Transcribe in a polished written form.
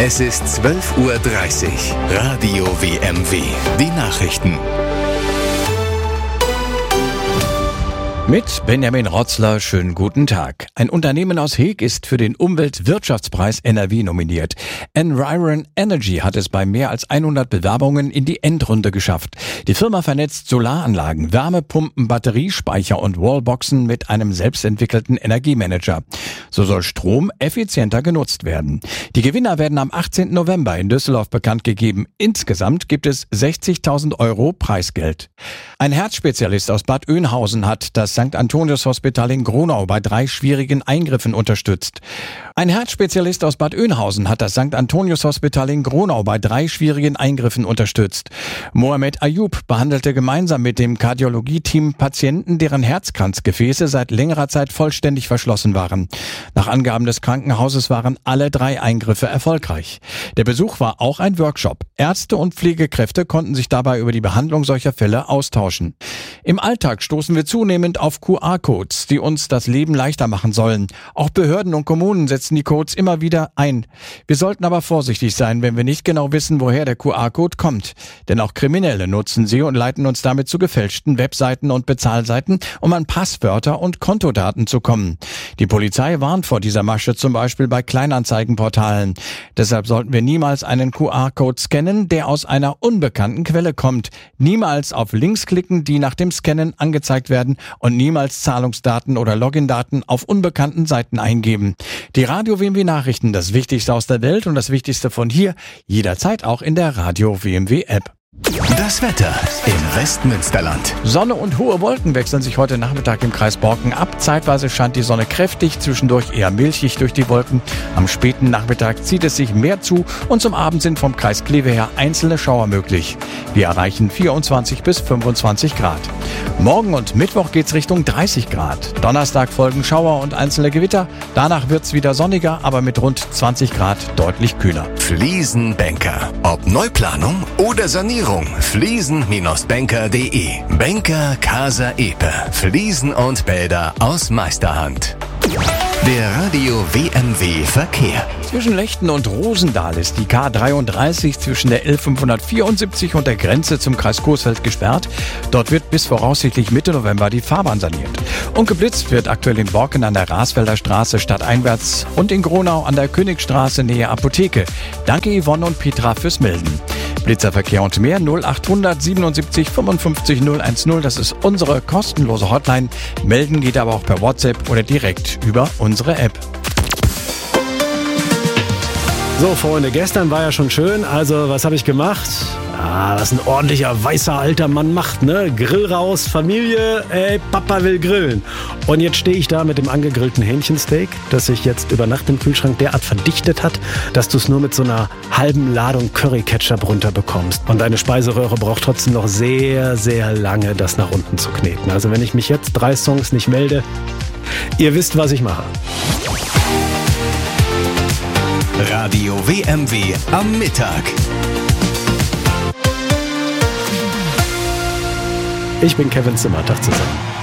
Es ist 12:30 Uhr. Radio WMW. Die Nachrichten. Mit Benjamin Rotzler, schönen guten Tag. Ein Unternehmen aus Heeg ist für den Umweltwirtschaftspreis NRW nominiert. Environ Energy hat es bei mehr als 100 Bewerbungen in die Endrunde geschafft. Die Firma vernetzt Solaranlagen, Wärmepumpen, Batteriespeicher und Wallboxen mit einem selbstentwickelten Energiemanager. So soll Strom effizienter genutzt werden. Die Gewinner werden am 18. November in Düsseldorf bekannt gegeben. Insgesamt gibt es 60.000 € Preisgeld. Ein Herzspezialist aus Bad Oeynhausen hat das St. Antonius Hospital in Gronau bei 3 schwierigen Eingriffen unterstützt. Ein Herzspezialist aus Bad Oeynhausen hat das St. Antonius Hospital in Gronau bei 3 schwierigen Eingriffen unterstützt. Mohamed Ayub behandelte gemeinsam mit dem Kardiologie-Team Patienten, deren Herzkranzgefäße seit längerer Zeit vollständig verschlossen waren. Nach Angaben des Krankenhauses waren alle 3 Eingriffe erfolgreich. Der Besuch war auch ein Workshop. Ärzte und Pflegekräfte konnten sich dabei über die Behandlung solcher Fälle austauschen. Im Alltag stoßen wir zunehmend auf QR-Codes, die uns das Leben leichter machen sollen. Auch Behörden und Kommunen setzen die Codes immer wieder ein. Wir sollten aber vorsichtig sein, wenn wir nicht genau wissen, woher der QR-Code kommt. Denn auch Kriminelle nutzen sie und leiten uns damit zu gefälschten Webseiten und Bezahlseiten, um an Passwörter und Kontodaten zu kommen. Die Polizei warnt vor dieser Masche zum Beispiel bei Kleinanzeigenportalen. Deshalb sollten wir niemals einen QR-Code scannen, der aus einer unbekannten Quelle kommt. Niemals auf Links klicken, die nach dem Scannen angezeigt werden, und niemals Zahlungsdaten oder Login-Daten auf unbekannten Seiten eingeben. Die Radio WMW Nachrichten, das Wichtigste aus der Welt und das Wichtigste von hier, jederzeit auch in der Radio WMW App. Das Wetter im Westmünsterland. Sonne und hohe Wolken wechseln sich heute Nachmittag im Kreis Borken ab. Zeitweise scheint die Sonne kräftig, zwischendurch eher milchig durch die Wolken. Am späten Nachmittag zieht es sich mehr zu und zum Abend sind vom Kreis Kleve her einzelne Schauer möglich. Wir erreichen 24 bis 25 Grad. Morgen und Mittwoch geht's Richtung 30 Grad. Donnerstag folgen Schauer und einzelne Gewitter. Danach wird's wieder sonniger, aber mit rund 20 Grad deutlich kühler. Fliesenbanker. Ob Neuplanung oder Sanierung. Fliesen-banker.de. Banker Casa Epe. Fliesen und Bäder aus Meisterhand. Der Radio WMW Verkehr. Zwischen Lechten und Rosendahl ist die K33 zwischen der L574 und der Grenze zum Kreis Coesfeld gesperrt. Dort wird bis voraussichtlich Mitte November die Fahrbahn saniert. Und geblitzt wird aktuell in Borken an der Rasfelder Straße stadteinwärts und in Gronau an der Königstraße nähe Apotheke. Danke Yvonne und Petra fürs Melden. Blitzerverkehr und mehr 0800 77 55 010. Das ist unsere kostenlose Hotline. Melden geht aber auch per WhatsApp oder direkt über unsere App. So, Freunde, gestern war ja schon schön. Also, was habe ich gemacht? Was ein ordentlicher, weißer, alter Mann macht, ne? Grill raus, Familie, Papa will grillen. Und jetzt stehe ich da mit dem angegrillten Hähnchensteak, das sich jetzt über Nacht im Kühlschrank derart verdichtet hat, dass du es nur mit so einer halben Ladung Curry-Ketchup runterbekommst. Und deine Speiseröhre braucht trotzdem noch sehr, sehr lange, das nach unten zu kneten. Also, wenn ich mich jetzt 3 Songs nicht melde, ihr wisst, was ich mache. Radio WMW am Mittag. Ich bin Kevin Zimmer. Tag zusammen.